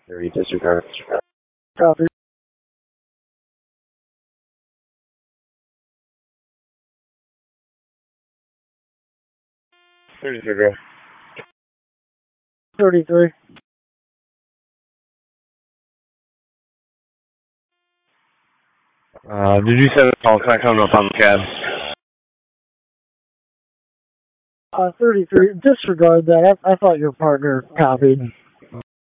30, disregard. Copy. Disregard. 33. Did you send a call? Can I come up on the cab? 33. Disregard that. I thought your partner copied.